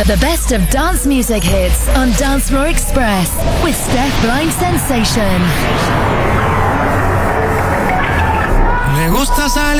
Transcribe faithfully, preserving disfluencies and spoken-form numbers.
The best of dance music hits on Dance Floor Express with Steph Blind Sensation. Le gusta salir